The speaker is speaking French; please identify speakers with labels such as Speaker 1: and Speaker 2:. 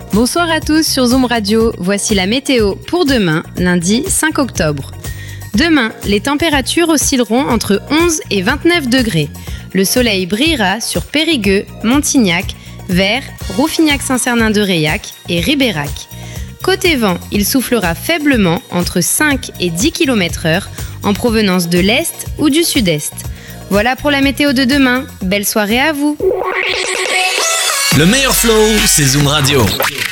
Speaker 1: Bonsoir à tous sur Zoom Radio, voici la météo pour demain, lundi 5 octobre. Demain, les températures oscilleront entre 11 et 29 degrés. Le soleil brillera sur Périgueux, Montignac, Vers, Rouffignac-Saint-Cernin-de-Réac et Ribérac. Côté vent, il soufflera faiblement entre 5 et 10 km/h en provenance de l'est ou du sud-est. Voilà pour la météo de demain. Belle soirée à vous.
Speaker 2: Le meilleur flow, c'est Zoom Radio.